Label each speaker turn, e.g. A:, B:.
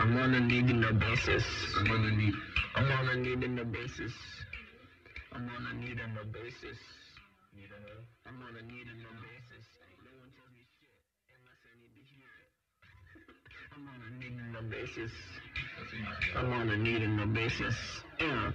A: I'm on a need and no basis.
B: I'm on a need.
A: I'm on a need and no basis. I'm on a need and no basis. I'm on a need and no basis. No one tells me shit unless I need to hear it. I'm on a need and no basis. I'm on a need and no basis. Yeah.